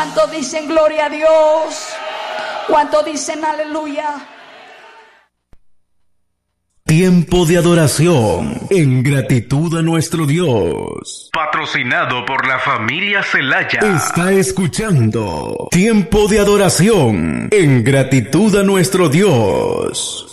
¿Cuánto dicen gloria a Dios? ¿Cuánto dicen aleluya? Tiempo de adoración en gratitud a nuestro Dios. Patrocinado por la familia Celaya. Está escuchando Tiempo de adoración en gratitud a nuestro Dios.